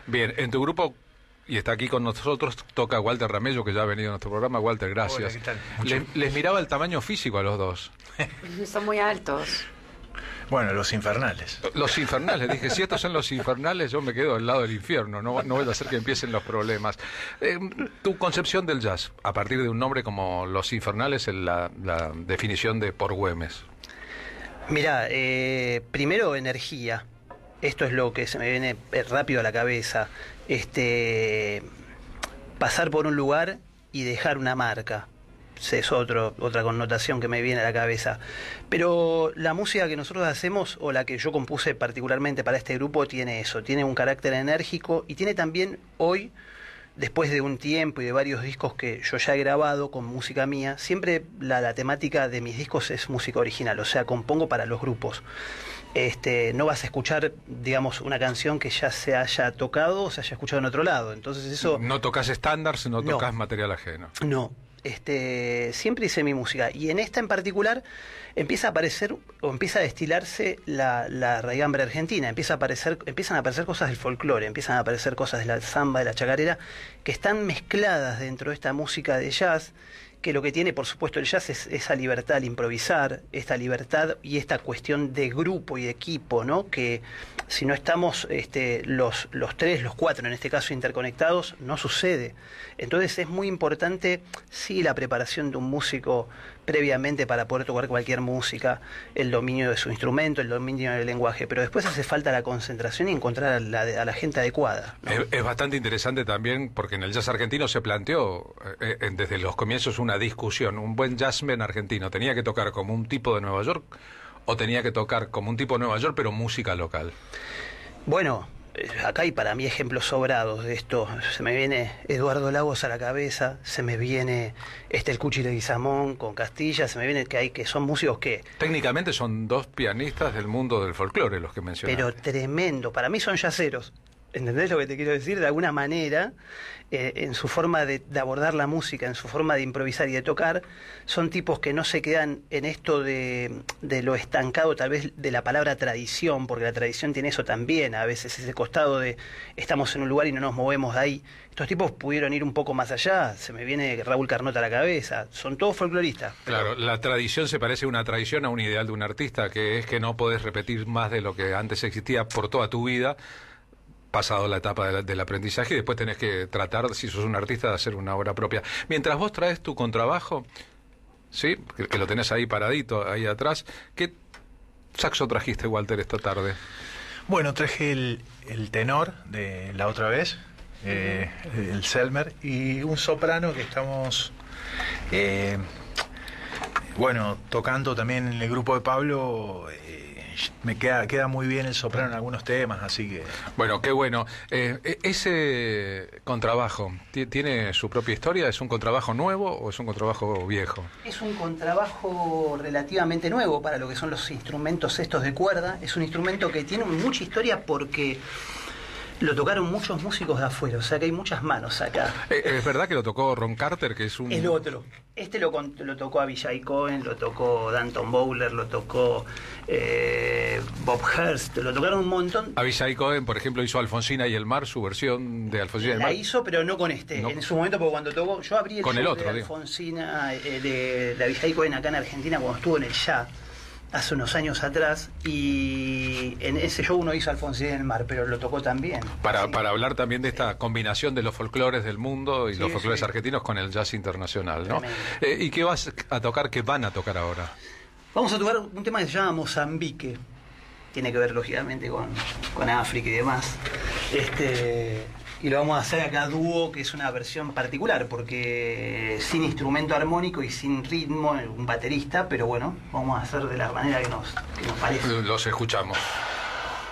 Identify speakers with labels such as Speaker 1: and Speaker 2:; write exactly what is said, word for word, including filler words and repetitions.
Speaker 1: Bien, en tu grupo, y está aquí con nosotros, toca Walter Ramello, que ya ha venido a nuestro programa. Walter, gracias.
Speaker 2: Hola, ¿qué tal?
Speaker 1: Les, les miraba el tamaño físico a los dos.
Speaker 3: Son muy altos.
Speaker 2: Bueno, los infernales.
Speaker 1: Los infernales, dije, si estos son los infernales, yo me quedo al lado del infierno, no, no voy a hacer que empiecen los problemas. Eh, tu concepción del jazz, a partir de un nombre como Los Infernales, en la, la definición de Por Güemes.
Speaker 4: Mirá, eh, primero energía. Esto es lo que se me viene rápido a la cabeza. Este, pasar por un lugar y dejar una marca. Es otro, otra connotación que me viene a la cabeza. Pero la música que nosotros hacemos, o la que yo compuse particularmente para este grupo, tiene eso, tiene un carácter enérgico y tiene también hoy, después de un tiempo y de varios discos que yo ya he grabado con música mía, siempre la, la temática de mis discos es música original, o sea, compongo para los grupos. Este, no vas a escuchar, digamos, una canción que ya se haya tocado o se haya escuchado en otro lado. Entonces eso...
Speaker 1: No tocas estándares, no tocas no, material ajeno.
Speaker 4: No. Este, siempre hice mi música y en esta en particular empieza a aparecer o empieza a destilarse la, la raigambre argentina, empieza a aparecer, empiezan a aparecer cosas del folclore, empiezan a aparecer cosas de la samba, de la chacarera, que están mezcladas dentro de esta música de jazz, que lo que tiene por supuesto el jazz es esa libertad al improvisar, esta libertad y esta cuestión de grupo y de equipo, ¿no? Que si no estamos este, los, los tres, los cuatro en este caso interconectados, no sucede. Entonces es muy importante, sí, la preparación de un músico previamente para poder tocar cualquier música, el dominio de su instrumento, el dominio del lenguaje, pero después hace falta la concentración y encontrar a la, a la gente adecuada, ¿no?
Speaker 1: Es, es bastante interesante también porque en el jazz argentino se planteó eh, eh, desde los comienzos una discusión. Un buen jazzman argentino tenía que tocar como un tipo de Nueva York o tenía que tocar como un tipo de Nueva York pero música local.
Speaker 4: Bueno, acá hay para mí ejemplos sobrados de esto. Se me viene Eduardo Lagos a la cabeza, se me viene este el Cuchi Leguizamón con Castilla, se me viene que hay que son músicos que...
Speaker 1: Técnicamente son dos pianistas del mundo del folclore los que mencionaste.
Speaker 4: Pero tremendo, para mí son yaceros. ¿Entendés lo que te quiero decir? De alguna manera, eh, en su forma de, de abordar la música, en su forma de improvisar y de tocar, son tipos que no se quedan en esto de, de lo estancado, tal vez de la palabra tradición, porque la tradición tiene eso también, a veces ese costado de estamos en un lugar y no nos movemos de ahí. Estos tipos pudieron ir un poco más allá, se me viene Raúl Carnota a la cabeza, son todos folcloristas.
Speaker 1: Claro, la tradición se parece a una tradición, a un ideal de un artista, que es que no podés repetir más de lo que antes existía por toda tu vida, pasado la etapa de la, del aprendizaje, y después tenés que tratar, si sos un artista, de hacer una obra propia. Mientras vos traes tu contrabajo, ¿sí? Que, que lo tenés ahí paradito, ahí atrás, ¿qué saxo trajiste, Walter, esta tarde?
Speaker 2: Bueno, traje el, el tenor de la otra vez, eh, el Selmer, y un soprano que estamos, eh, bueno, tocando también en el grupo de Pablo. eh, Me queda, queda muy bien el soprano en algunos temas, así que...
Speaker 1: Bueno, qué bueno. Eh, ¿Ese contrabajo tiene su propia historia? ¿Es un contrabajo nuevo o es un contrabajo viejo?
Speaker 4: Es un contrabajo relativamente nuevo para lo que son los instrumentos estos de cuerda. Es un instrumento que tiene mucha historia porque lo tocaron muchos músicos de afuera, o sea que hay muchas manos acá.
Speaker 1: Eh, ¿Es verdad que lo tocó Ron Carter, que es un...?
Speaker 4: El otro. Este lo, lo tocó Abishai Cohen, lo tocó Danton Bowler, lo tocó eh, Bob Hurst, lo tocaron un montón.
Speaker 1: Abishai Cohen, por ejemplo, hizo Alfonsina y el Mar, su versión de Alfonsina y el Mar.
Speaker 4: La hizo, pero no con este. No. En su momento, porque cuando tocó, yo abrí el
Speaker 1: con
Speaker 4: show
Speaker 1: el otro,
Speaker 4: de Alfonsina, eh, de, de Abishai Cohen acá en Argentina cuando estuvo en el Ya, hace unos años atrás, y en ese show uno hizo Alfonsina en el Mar, pero lo tocó también.
Speaker 1: Para,
Speaker 4: sí.
Speaker 1: para hablar también de esta combinación de los folclores del mundo y sí, los folclores sí. argentinos con el jazz internacional, ¿no? Eh, ¿Y qué vas a tocar, qué van a tocar ahora?
Speaker 4: Vamos a tocar un tema que se llama Mozambique. Tiene que ver, lógicamente, con, con África y demás. Este... Y lo vamos a hacer acá dúo, que es una versión particular, porque sin instrumento armónico y sin ritmo, un baterista, pero bueno, vamos a hacer de la manera que nos, que nos parece.
Speaker 1: Los escuchamos.